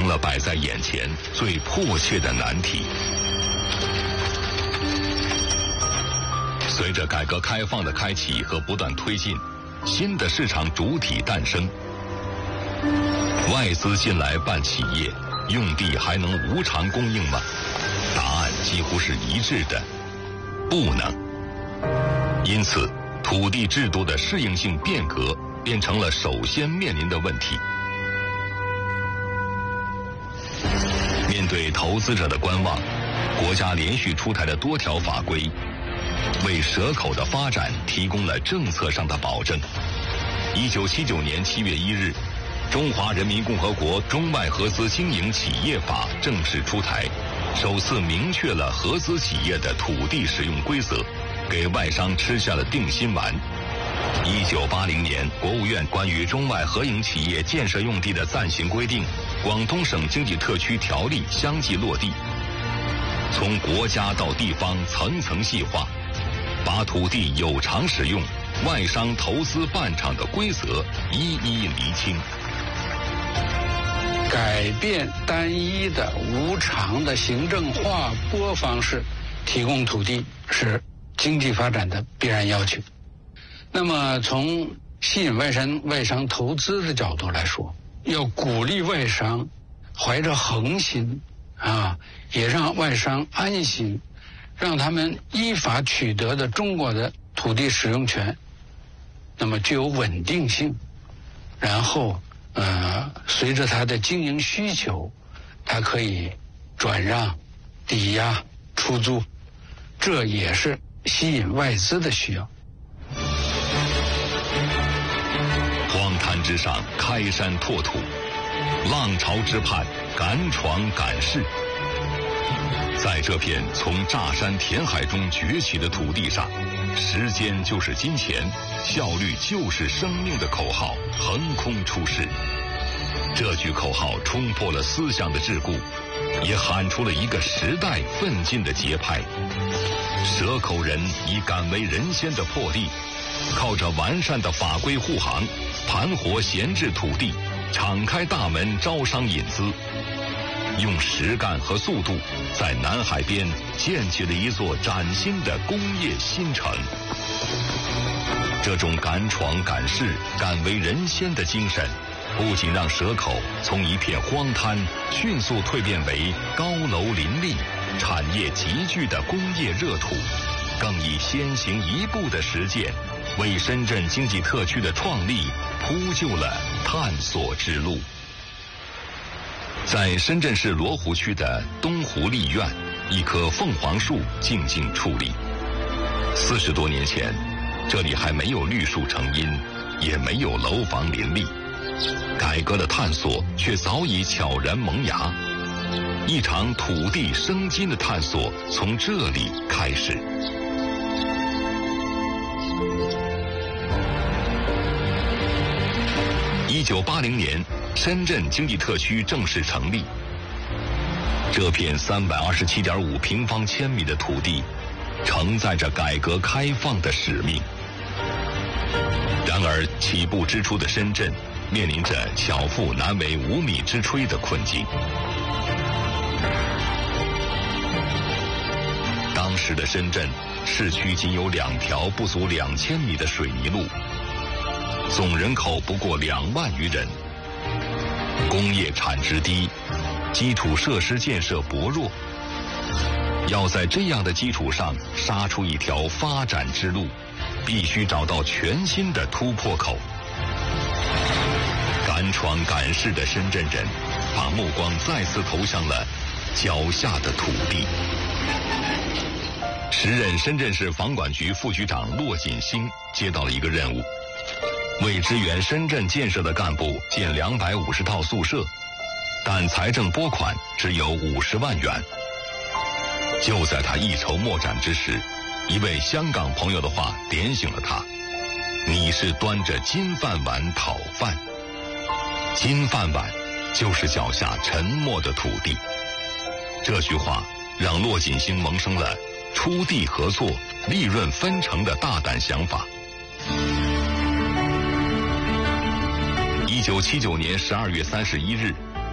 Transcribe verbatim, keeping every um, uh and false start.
成了摆在眼前最迫切的难题。随着改革开放的开启和不断推进，新的市场主体诞生。外资进来办企业，用地还能无偿供应吗？答案几乎是一致的，不能。因此，土地制度的适应性变革变成了首先面临的问题。面对投资者的观望，国家连续出台的多条法规，为蛇口的发展提供了政策上的保证。一九七九年七月一日，《中华人民共和国中外合资经营企业法》正式出台，首次明确了合资企业的土地使用规则，给外商吃下了定心丸。一九八零年，国务院关于中外合营企业建设用地的暂行规定《广东省经济特区条例》相继落地，从国家到地方层层细化，把土地有偿使用、外商投资办厂的规则一一厘清。 改变单一的无偿的行政划拨方式提供土地是经济发展的必然要求。那么从吸引外商外商投资的角度来说，要鼓励外商怀着恒心啊，也让外商安心，让他们依法取得的中国的土地使用权，那么具有稳定性，然后呃，随着它的经营需求，它可以转让、抵押、出租，这也是吸引外资的需要。 荒滩之上开山拓土，浪潮之畔敢闯敢试。在这片从炸山填海中崛起的土地上，时间就是金钱，效率就是生命的口号横空出世。这句口号冲破了思想的桎梏，也喊出了一个时代奋进的节拍。蛇口人以敢为人先的魄力，靠着完善的法规护航，盘活闲置土地，敞开大门招商引资，用实干和速度在南海边建起了一座崭新的工业新城。这种敢闯敢试、敢为人先的精神，不仅让蛇口从一片荒滩迅速蜕变为高楼林立、产业集聚的工业热土，更以先行一步的实践，为深圳经济特区的创立铺就了探索之路。在深圳市罗湖区的东湖丽苑，一棵凤凰树静静矗立。四十多年前，这里还没有绿树成荫，也没有楼房林立，改革的探索却早已悄然萌芽。一场土地生金的探索从这里开始。一九八零年，深圳经济特区正式成立。这片三百二十七点五平方千米的土地，承载着改革开放的使命。然而，起步之初的深圳面临着巧妇难为无米之炊的困境。当时的深圳市区仅有两条不足两千米的水泥路，总人口不过两万余人，工业产值低，基础设施建设薄弱。要在这样的基础上杀出一条发展之路，必须找到全新的突破口。敢闯敢试的深圳人，把目光再次投向了脚下的土地。时任深圳市房管局副局长骆锦星接到了一个任务，为支援深圳建设的干部建两百五十套宿舍，但财政拨款只有五十万元。就在他一筹莫展之时，一位香港朋友的话点醒了他：你是端着金饭碗讨饭。金饭碗就是脚下沉默的土地。这句话让骆锦星萌生了出地合作、利润分成的大胆想法。一九七九年十二月三十一日，